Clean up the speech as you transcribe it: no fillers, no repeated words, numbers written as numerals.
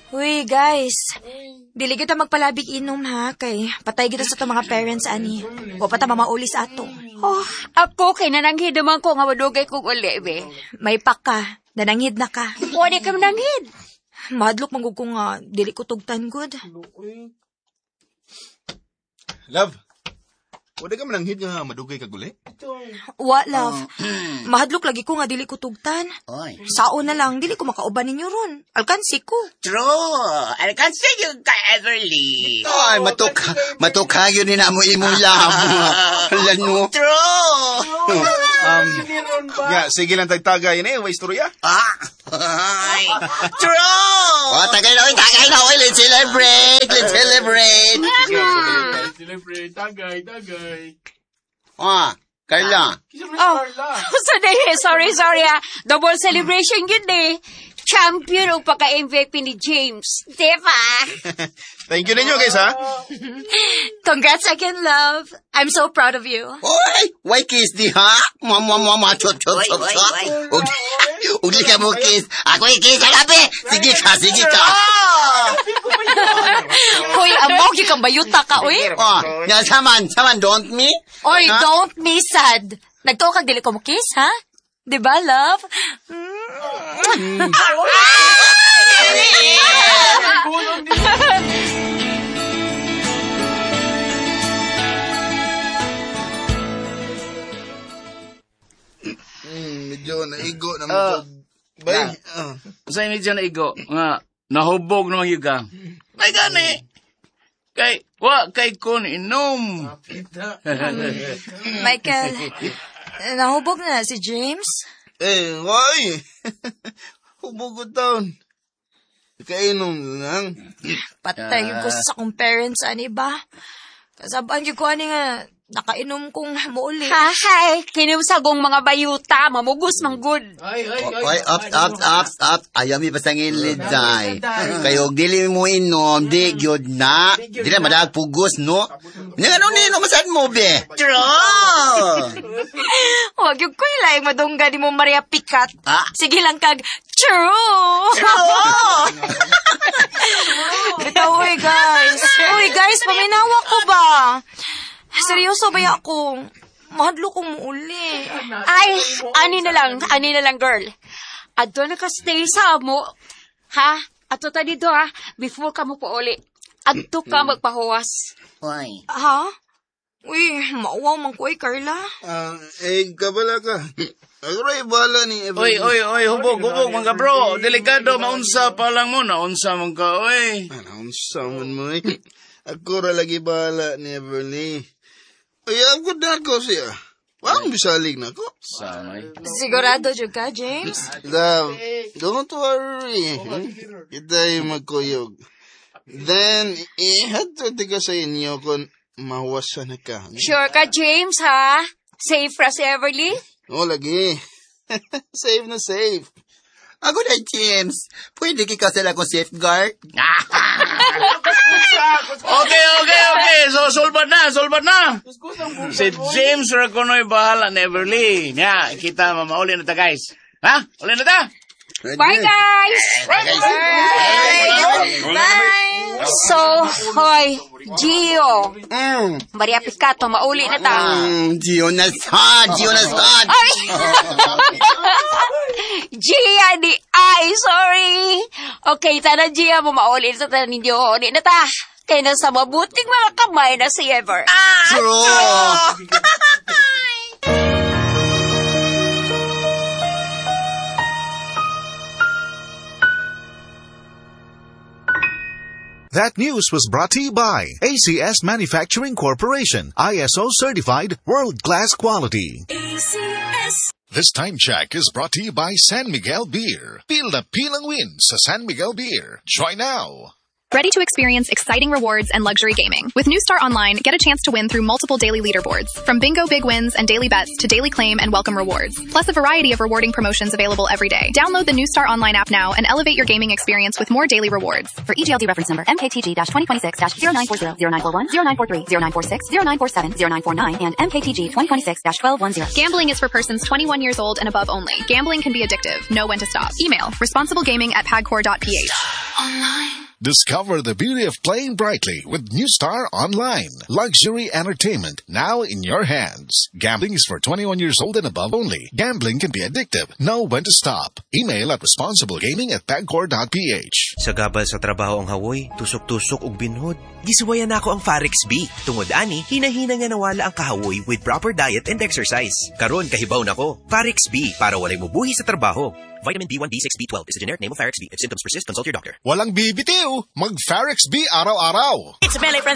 Uy, guys. Dili kita magpalabig inom ha, kay patay kita sa itong mga parents, ani. O pata mamaulis ato. Oh, ako kay nananghid naman ko nga madugay kong uli, be. May ka, nananghid na ka. Wala ka mananghid. Madlok manggug ko nga, dili ko tugtan good. Love, wala ka mananghid nga madugay kaguli? Wa, love. Mahadlok lagi ko nga dili ko tugtan. Oy. Sao na lang, dili ko makauban ninyo ron. Alkansi ko. True. Alkansi yung ka Everly. Ay, matukha yun din mo imong lamo. Lano. True. Sige lang tagtagay na wa istorya. Ay. True. Tagay na. Let's celebrate. Celebrate, tagay. Carla. Sorry, double celebration yun eh. Champion o pagka-MVP ni James. Diba? Thank you ninyo, guys, ha? Congrats again, love. I'm so proud of you. Oy, why kiss di ha? Mama, chop. Ugli ka mo kiss. Ako i-kiss, alabi. Sige ka. Hoy, amaw, kikang bayuta ka, uy. Yan, saman, don't me? Oy, don't be sad. Nagtuo kang dili ko mo kiss, ha? Diba, love? Medyo naigo na mo. Bay. Sa medyo naigo, nga, nahubog naman yung ka. Ay, gani. Kay kun inom. Michael, nahubog na si James? Why? Hubog ko taon. Kainom lang. Patay ko sa kong parents, ani ba? Kasabaan ko ani nga, nakainom kong muuli. Hay, kinusagong mga bayuta, mamugos mang good. Oy, up. Ayaw mi pasangilid, day. Kayo, dili mo inom, di gyud na. Dili madag pugos, no? Nga ano nino, masad mo, be? True! Huwag yung ko yung madungga ni mo Maria Picat. Sige lang kag, true! Bitaw, uy, guys, paminawa ko ba? Seryoso ba ako? Mahadlo kong muuli. Ay, ani na lang, girl. Ato na ka stay sa mo. Ha? Ato ta dito, ha? Before ka mo po uli. Ato ka magpahuwas. Oy. Ha? Uy, mauwaw man ko Carla. Kabala ka. Agoy, bala ni Everly. Oy, hubog, mga bro. Delikado, maunsa pa lang mo. Naunsa man ka, oy. Naunsa man mo, eh. Ako ra lagi bala ni Everly. Ay, ako na ko siya. Parang bisalig na ko. Samay. Sigurado juga, James? Love, don't worry. Kita'y magkuyog. Then, ihatod ka sa inyo kung mawasan na ka. Sure ka, James, ha? Safe ra si Everly? Oo, lagi. Safe na safe. Ako na, James. Pwede kikasal akong safeguard? Okay. So, solbat na. Si James Raconoy bahala ni Everly. Nya, kita mamauli na ta, guys. Ha? Uli na ta? Bye, guys! Bye! So, hoy, Gio. Maria Picato, mauli na ta. Gio na sad. Ay! Gia di ay, sorry. Okay, tana Gia mo mauli sa tanan ninyo. Di na ta. Kaya nasa mabuting mga kamay na si Ever. True. That news was brought to you by ACS Manufacturing Corporation, ISO certified world-class quality. ACS. This time check is brought to you by San Miguel Beer. Feel the peeling win sa San Miguel Beer. Try now. Ready to experience exciting rewards and luxury gaming? With New Star Online, get a chance to win through multiple daily leaderboards, from bingo big wins and daily bets to daily claim and welcome rewards, plus a variety of rewarding promotions available every day. Download the New Star Online app now and elevate your gaming experience with more daily rewards. For EGLD reference number MKTG-2026-0940, 0941, 0943, 0946, 0947, 0949, and MKTG 2026-1210. Gambling is for persons 21 years old and above only. Gambling can be addictive. Know when to stop. Email responsiblegaming@pagcor.ph. Online. Discover the beauty of playing brightly with New Star Online. Luxury entertainment now in your hands. Gambling is for 21 years old and above only. Gambling can be addictive. Know when to stop. Email at responsiblegaming@pagcor.ph. Sa gabal sa trabaho ang hawoy, tusok-tusok ug binhod. Gisuwayan nako ang Farex B. Tungod ani, hinahina nga nawala ang kahawoy with proper diet and exercise. Karon kahibaw nako. Farex B para walay mubuhi sa trabaho. Vitamin B1, B6, B12 is a generic name of Farex B. If symptoms persist, consult your doctor. Walang bibitiw. Mag Farex B araw-araw. It's a Melee Friends